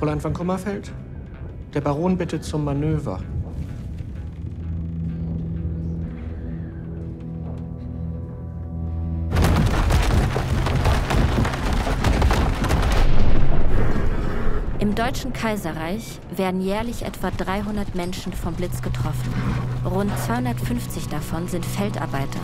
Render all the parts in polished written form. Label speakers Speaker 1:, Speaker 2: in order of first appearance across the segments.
Speaker 1: Fräulein von Kummerfeld, der Baron bittet zum Manöver.
Speaker 2: Im Deutschen Kaiserreich werden jährlich etwa 300 Menschen vom Blitz getroffen. Rund 250 davon sind Feldarbeiter.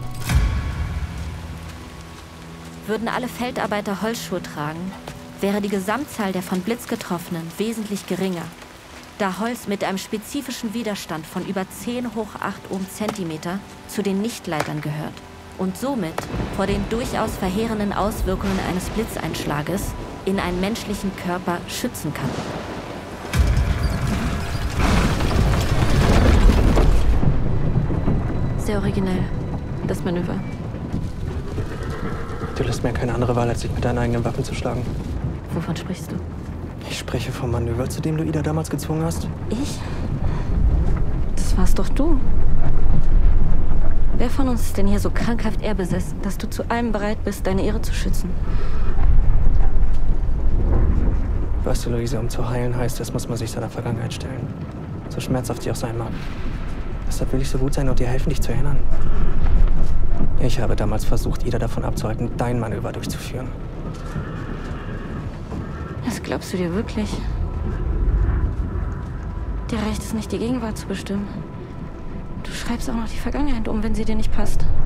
Speaker 2: Würden alle Feldarbeiter Holzschuhe tragen, wäre die Gesamtzahl der von Blitz Getroffenen wesentlich geringer, da Holz mit einem spezifischen Widerstand von über 10 hoch 8 Ohm-Zentimeter zu den Nichtleitern gehört und somit vor den durchaus verheerenden Auswirkungen eines Blitzeinschlages in einen menschlichen Körper schützen kann. Sehr originell, das Manöver.
Speaker 1: Du lässt mir keine andere Wahl, als dich mit deinen eigenen Waffen zu schlagen.
Speaker 2: Wovon sprichst du?
Speaker 1: Ich spreche vom Manöver, zu dem du Ida damals gezwungen hast.
Speaker 2: Ich? Das warst doch du. Wer von uns ist denn hier so krankhaft ehrbesessen, dass du zu allem bereit bist, deine Ehre zu schützen?
Speaker 1: Weißt du, Luise, um zu heilen heißt es, muss man sich seiner Vergangenheit stellen. So schmerzhaft sie auch sein mag. Deshalb will ich so gut sein und dir helfen, dich zu erinnern. Ich habe damals versucht, Ida davon abzuhalten, dein Manöver durchzuführen.
Speaker 2: Das glaubst du dir wirklich? Dir reicht es nicht, die Gegenwart zu bestimmen. Du schreibst auch noch die Vergangenheit um, wenn sie dir nicht passt.